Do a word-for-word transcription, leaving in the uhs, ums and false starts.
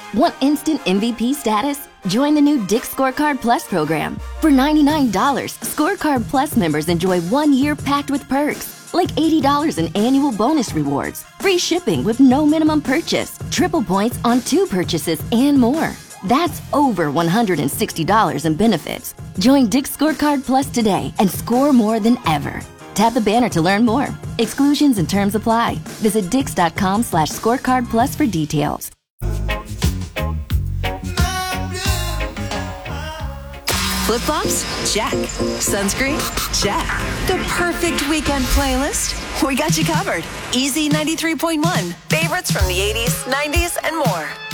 Want instant M V P status? Join the new Dick's Scorecard Plus program. For ninety-nine dollars, Scorecard Plus members enjoy one year packed with perks, like eighty dollars in annual bonus rewards, free shipping with no minimum purchase, triple points on two purchases, and more. That's over one hundred sixty dollars in benefits. Join Dick's Scorecard Plus today and score more than ever. Tap the banner to learn more. Exclusions and terms apply. Visit dix.com slash scorecard plus for details. Flip-flops? Check. Sunscreen? Check. The perfect weekend playlist? We got you covered. Easy ninety-three point one. Favorites from the eighties, nineties, and more.